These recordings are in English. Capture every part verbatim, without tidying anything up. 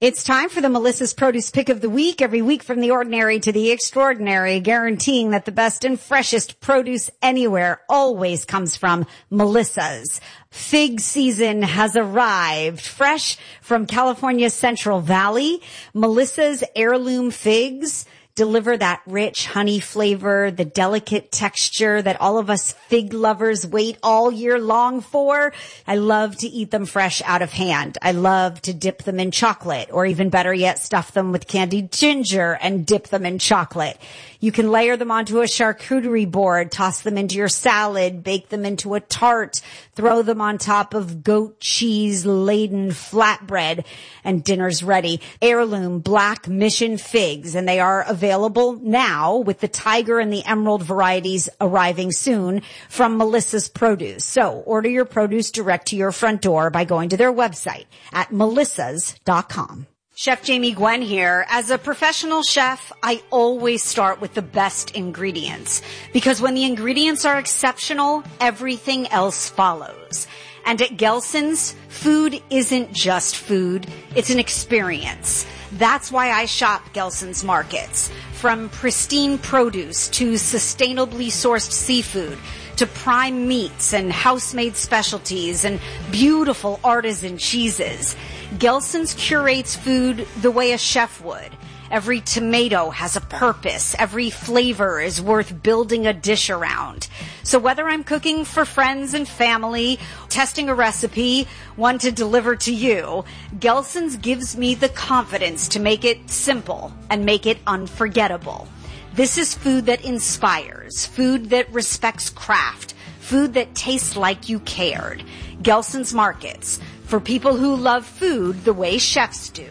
It's time for the Melissa's Produce Pick of the Week. Every week from the ordinary to the extraordinary, guaranteeing that the best and freshest produce anywhere always comes from Melissa's. Fig season has arrived. Fresh from California's Central Valley, Melissa's heirloom figs deliver that rich honey flavor, the delicate texture that all of us fig lovers wait all year long for. I love to eat them fresh out of hand. I love to dip them in chocolate, or even better yet, stuff them with candied ginger and dip them in chocolate. You can layer them onto a charcuterie board, toss them into your salad, bake them into a tart, throw them on top of goat cheese-laden flatbread, and dinner's ready. Heirloom Black Mission figs, and they are available now with the Tiger and the Emerald varieties arriving soon from Melissa's Produce. So order your produce direct to your front door by going to their website at melissas dot com. Chef Jamie Gwen here. As a professional chef, I always start with the best ingredients, because when the ingredients are exceptional, everything else follows. And at Gelson's, food isn't just food, it's an experience. That's why I shop Gelson's Markets. From pristine produce to sustainably sourced seafood, to prime meats and house-made specialties and beautiful artisan cheeses, Gelson's curates food the way a chef would. Every tomato has a purpose. Every flavor is worth building a dish around. So whether I'm cooking for friends and family, testing a recipe, one to deliver to you, Gelson's gives me the confidence to make it simple and make it unforgettable. This is food that inspires, food that respects craft, food that tastes like you cared. Gelson's Markets, for people who love food the way chefs do.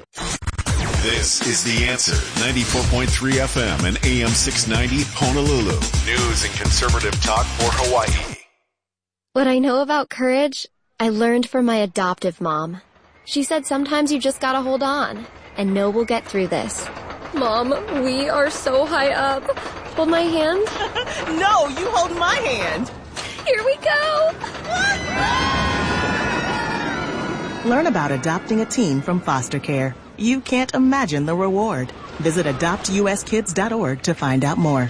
This is The Answer, ninety-four point three F M and A M six ninety Honolulu. News and conservative talk for Hawaii. What I know about courage, I learned from my adoptive mom. She said sometimes you just gotta hold on and know we'll get through this. Mom, we are so high up. Hold my hand. No, you hold my hand. Here we go. Learn about adopting a teen from foster care. You can't imagine the reward. Visit adopt U S kids dot org to find out more.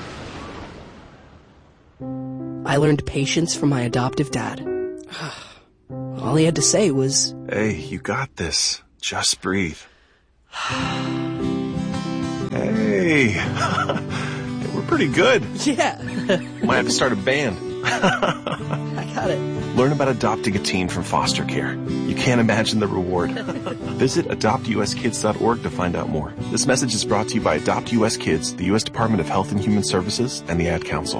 I learned patience from my adoptive dad. All he had to say was, "Hey, you got this. Just breathe." Hey, we're pretty good. Yeah. Might have to start a band. I got it. Learn about adopting a teen from foster care. You can't imagine the reward. Visit adopt U S kids dot org to find out more. This message is brought to you by Adopt U S Kids, the U S Department of Health and Human Services, and the Ad Council.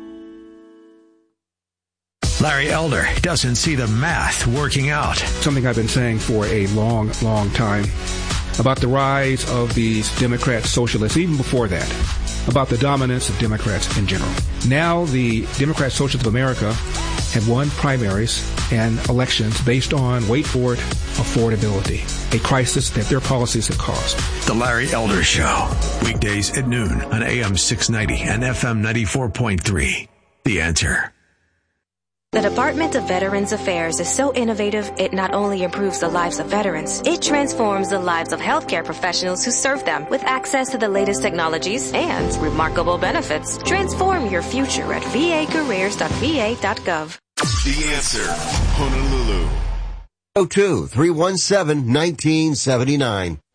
Larry Elder doesn't see the math working out. Something I've been saying for a long, long time about the rise of these Democrat socialists, even before that, about the dominance of Democrats in general. Now the Democrat Socialists of America have won primaries and elections based on, wait for it, affordability, a crisis that their policies have caused. The Larry Elder Show, weekdays at noon on A M six ninety and F M ninety-four point three. The Answer. The Department of Veterans Affairs is so innovative, it not only improves the lives of veterans, it transforms the lives of healthcare professionals who serve them with access to the latest technologies and remarkable benefits. Transform your future at v a careers dot v a dot gov. The Answer, Honolulu. oh two, three one seven, one nine seven nine.